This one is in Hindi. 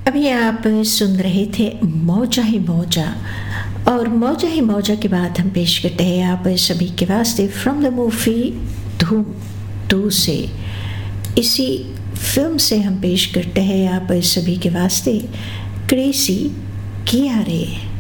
अभी आप सुन रहे थे मौजा ही मौजा, और मौजा ही मौजा के बाद हम पेश करते हैं आप सभी के वास्ते फ्रॉम द मूवी धूम 2 से। इसी फिल्म से हम पेश करते हैं आप सभी के वास्ते क्रेजी किया रे।